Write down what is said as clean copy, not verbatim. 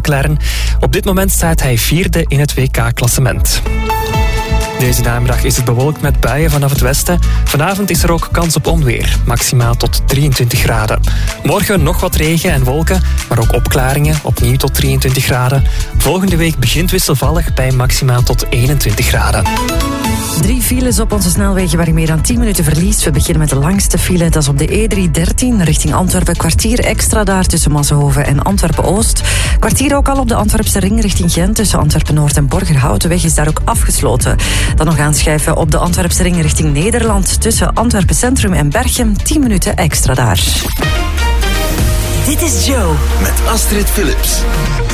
McLaren. Op dit moment staat hij 4e in het WK-klassement. Deze namiddag is het bewolkt met buien vanaf het westen. Vanavond is er ook kans op onweer, maximaal tot 23 graden. Morgen nog wat regen en wolken, maar ook opklaringen, opnieuw tot 23 graden. Volgende week begint wisselvallig bij maximaal tot 21 graden. 3 files op onze snelwegen waar je meer dan 10 minuten verliest. We beginnen met de langste file, dat is op de E313 richting Antwerpen. Kwartier extra daar tussen Massenhoven en Antwerpen-Oost. Kwartier ook al op de Antwerpse ring richting Gent tussen Antwerpen-Noord en Borgerhout. De weg is daar ook afgesloten. Dan nog aanschuiven op de Antwerpse ring richting Nederland tussen Antwerpen Centrum en Berchem. 10 minuten extra daar. Dit is Joe met Astrid Philips.